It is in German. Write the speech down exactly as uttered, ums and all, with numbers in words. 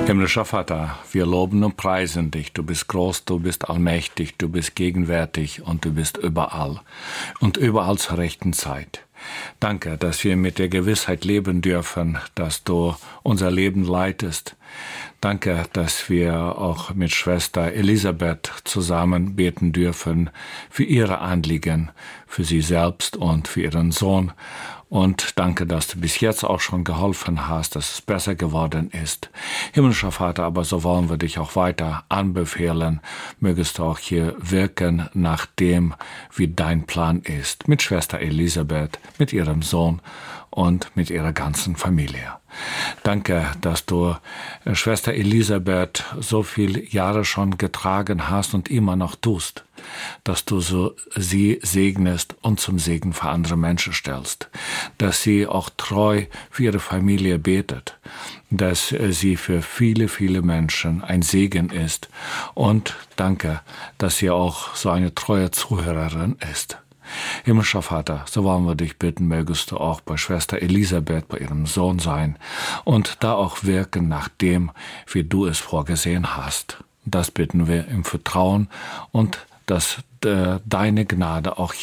Himmlischer Vater, wir loben und preisen dich. Du bist groß, du bist allmächtig, du bist gegenwärtig und du bist überall. Und überall zur rechten Zeit. Danke, dass wir mit der Gewissheit leben dürfen, dass du unser Leben leitest. Danke, dass wir auch mit Schwester Elisabeth zusammen beten dürfen für ihre Anliegen, für sie selbst und für ihren Sohn. Und danke, dass du bis jetzt auch schon geholfen hast, dass es besser geworden ist. Himmlischer Vater, aber so wollen wir dich auch weiter anbefehlen. Mögest du auch hier wirken nach dem, wie dein Plan ist. Mit Schwester Elisabeth, mit ihrem Sohn und mit ihrer ganzen Familie. Danke, dass du äh, Schwester Elisabeth so viele Jahre schon getragen hast und immer noch tust, dass du so sie segnest und zum Segen für andere Menschen stellst, dass sie auch treu für ihre Familie betet, dass äh, sie für viele, viele Menschen ein Segen ist und danke, dass sie auch so eine treue Zuhörerin ist. Himmlischer Vater, so wollen wir dich bitten, mögest du auch bei Schwester Elisabeth, bei ihrem Sohn sein und da auch wirken nach dem, wie du es vorgesehen hast. Das bitten wir im Vertrauen und dass äh, deine Gnade auch